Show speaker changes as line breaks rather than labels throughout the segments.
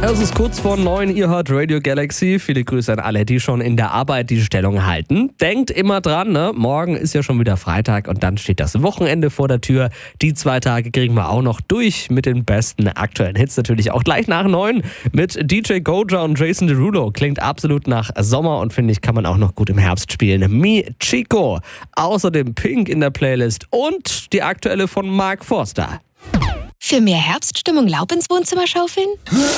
Es ist kurz vor 9, ihr hört Radio Galaxy. Viele Grüße an alle, die schon in der Arbeit die Stellung halten. Denkt immer dran, ne? Morgen ist ja schon wieder Freitag und dann steht das Wochenende vor der Tür. Die 2 Tage kriegen wir auch noch durch mit den besten aktuellen Hits. Natürlich auch gleich nach 9 mit DJ Goja und Jason Derulo. Klingt absolut nach Sommer und finde ich, kann man auch noch gut im Herbst spielen. Mi Chico. Außerdem Pink in der Playlist und die aktuelle von Mark Forster.
Für mehr Herbststimmung Laub ins Wohnzimmer schaufeln?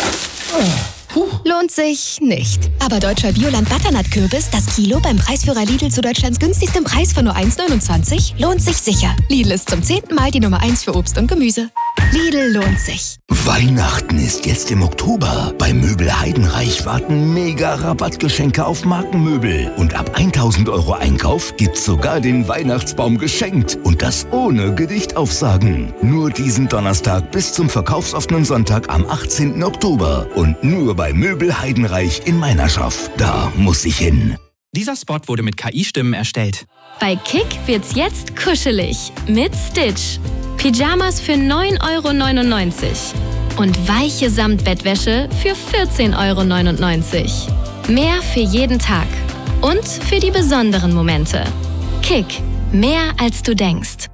Lohnt sich nicht. Aber deutscher Bioland Butternut-Kürbis, das Kilo beim Preisführer Lidl zu Deutschlands günstigstem Preis von nur 1,29, lohnt sich sicher. Lidl ist zum 10. Mal die Nummer 1 für Obst und Gemüse. Lidl lohnt sich.
Weihnachten ist jetzt im Oktober. Bei Möbel Heidenreich warten mega Rabattgeschenke auf Markenmöbel. Und ab 1.000 € Einkauf gibt's sogar den Weihnachtsbaum geschenkt. Und das ohne Gedichtaufsagen. Nur diesen Donnerstag bis zum verkaufsoffenen Sonntag am 18. Oktober. Und nur bei Möbel Heidenreich in Meinerschaft. Da muss ich hin.
Dieser Spot wurde mit KI-Stimmen erstellt.
Bei Kick wird's jetzt kuschelig mit Stitch. Pyjamas für 9,99 € und weiche Samtbettwäsche für 14,99 €. Mehr für jeden Tag und für die besonderen Momente. Kick, mehr als du denkst.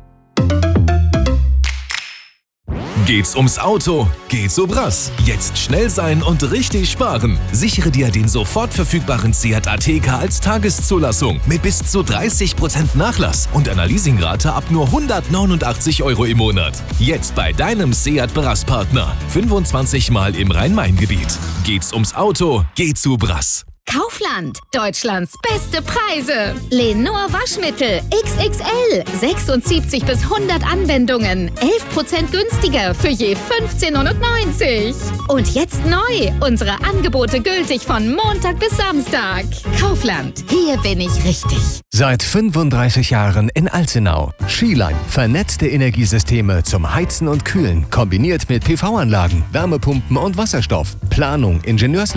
Geht's ums Auto? Geht's Brass. Jetzt schnell sein und richtig sparen. Sichere dir den sofort verfügbaren Seat Ateca als Tageszulassung mit bis zu 30% Nachlass und einer Leasingrate ab nur 189 € im Monat. Jetzt bei deinem Seat Brass-Partner. 25 Mal im Rhein-Main-Gebiet. Geht's ums Auto? Geht's Brass.
Kaufland, Deutschlands beste Preise. Lenor Waschmittel XXL, 76 bis 100 Anwendungen, 11% günstiger für je 15,90 €. Und jetzt neu, unsere Angebote gültig von Montag bis Samstag. Kaufland, hier bin ich richtig.
Seit 35 Jahren in Alzenau. Skiline, vernetzte Energiesysteme zum Heizen und Kühlen, kombiniert mit PV-Anlagen, Wärmepumpen und Wasserstoff. Planung, Ingenieurs